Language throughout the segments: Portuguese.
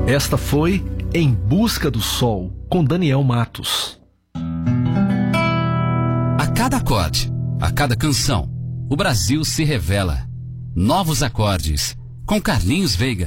Esta foi Em Busca do Sol, com Daniel Matos. A cada acorde, a cada canção, o Brasil se revela. Novos acordes, com Carlinhos Veiga.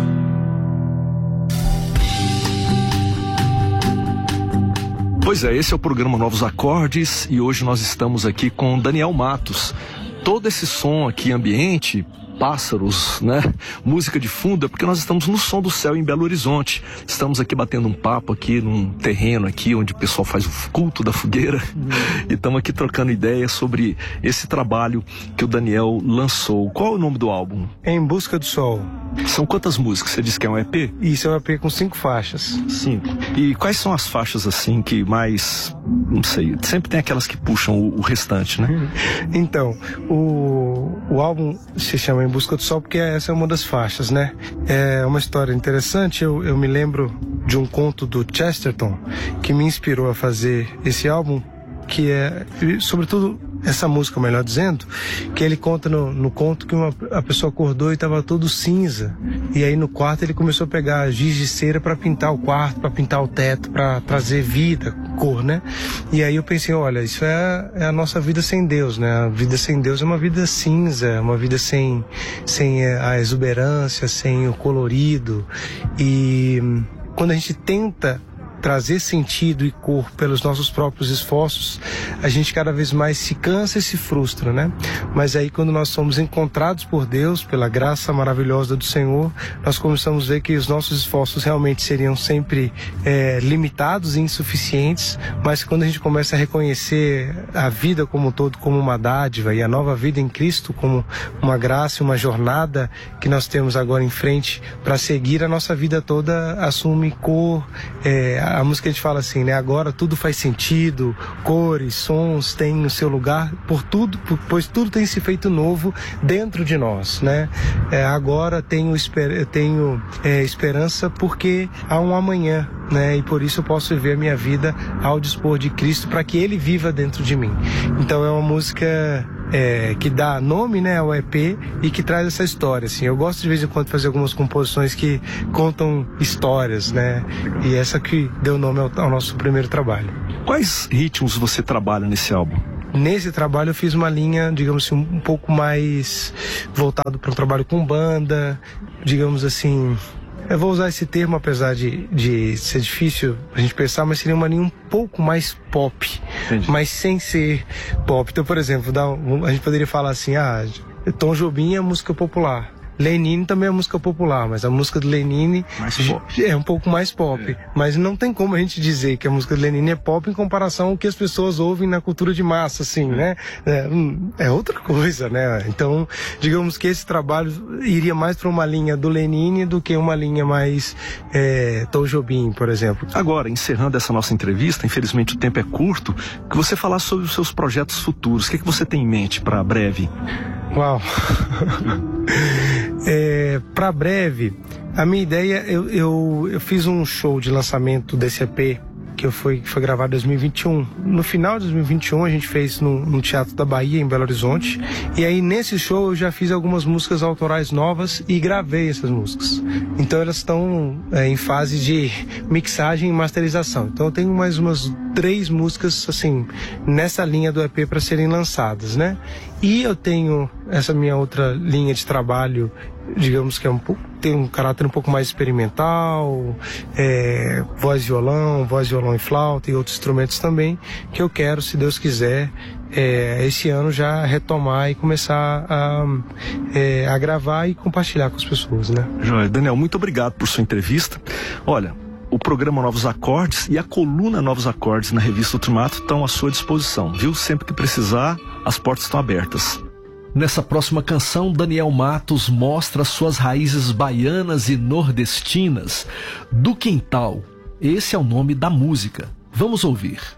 Pois é, esse é o programa Novos Acordes e hoje nós estamos aqui com Daniel Matos. Todo esse som aqui ambiente, pássaros, né? Música de fundo, é porque nós estamos no Som do Céu em Belo Horizonte. Estamos aqui batendo um papo aqui num terreno aqui onde o pessoal faz o culto da fogueira. E estamos aqui trocando ideias sobre esse trabalho que o Daniel lançou. Qual é o nome do álbum? Em Busca do Sol. São quantas músicas? Você disse que é um EP? Isso, é um EP com 5 faixas. 5. E quais são as faixas assim que mais, não sei, sempre tem aquelas que puxam o restante, né? Então, o álbum se chama Em Busca do Sol porque essa é uma das faixas, né? É uma história interessante. Eu me lembro de um conto do Chesterton que me inspirou a fazer esse álbum, que é, sobretudo, essa música, melhor dizendo, que ele conta no conto que a pessoa acordou e estava todo cinza, e aí no quarto ele começou a pegar giz de cera para pintar o quarto, para pintar o teto, para trazer vida, cor, né? E aí eu pensei, olha, isso é a nossa vida sem Deus, né? A vida sem Deus é uma vida cinza, uma vida sem a exuberância, sem o colorido. E quando a gente tenta trazer sentido e cor pelos nossos próprios esforços, a gente cada vez mais se cansa e se frustra, né? Mas aí quando nós somos encontrados por Deus, pela graça maravilhosa do Senhor, nós começamos a ver que os nossos esforços realmente seriam sempre limitados e insuficientes, mas quando a gente começa a reconhecer a vida como um todo como uma dádiva e a nova vida em Cristo como uma graça e uma jornada que nós temos agora em frente para seguir, a nossa vida toda assume cor. A música a gente fala assim, né? Agora tudo faz sentido, cores, sons têm o seu lugar, pois tudo tem se feito novo dentro de nós, né? Agora tenho esperança porque há um amanhã, né? E por isso eu posso viver a minha vida ao dispor de Cristo para que Ele viva dentro de mim. Então é uma música que dá nome, né, ao EP e que traz essa história, assim. Eu gosto de vez em quando de fazer algumas composições que contam histórias, né? E essa que deu nome ao nosso primeiro trabalho. Quais ritmos você trabalha nesse álbum? Nesse trabalho eu fiz uma linha, digamos assim, um pouco mais voltado para um trabalho com banda, digamos assim. Eu vou usar esse termo, apesar de ser difícil a gente pensar, mas seria uma linha um pouco mais pop. Entendi. Mas sem ser pop. Então, por exemplo, a gente poderia falar assim, Tom Jobim é música popular. Lenine também é música popular, mas a música do Lenine é um pouco mais pop. Mas não tem como a gente dizer que a música do Lenine é pop em comparação ao que as pessoas ouvem na cultura de massa, assim, né? É outra coisa, né? Então, digamos que esse trabalho iria mais para uma linha do Lenine do que uma linha mais Tom Jobim, por exemplo. Agora, encerrando essa nossa entrevista, infelizmente o tempo é curto, que você falar sobre os seus projetos futuros. O que você tem em mente para breve? Uau! Para breve, a minha ideia, eu fiz um show de lançamento desse EP que foi gravado em 2021. No final de 2021 a gente fez no Teatro da Bahia, em Belo Horizonte, e aí nesse show eu já fiz algumas músicas autorais novas e gravei essas músicas. Então elas estão em fase de mixagem e masterização. Então eu tenho mais umas 3 músicas assim nessa linha do EP para serem lançadas, né? E eu tenho essa minha outra linha de trabalho, digamos que tem um caráter um pouco mais experimental, voz, violão e flauta e outros instrumentos também, que eu quero, se Deus quiser, esse ano já retomar e começar a gravar e compartilhar com as pessoas, né? Joia. Daniel, muito obrigado por sua entrevista. Olha, o programa Novos Acordes e a coluna Novos Acordes na revista Ultimato estão à sua disposição, viu? Sempre que precisar, as portas estão abertas. Nessa próxima canção, Daniel Matos mostra suas raízes baianas e nordestinas. Do Quintal, esse é o nome da música. Vamos ouvir.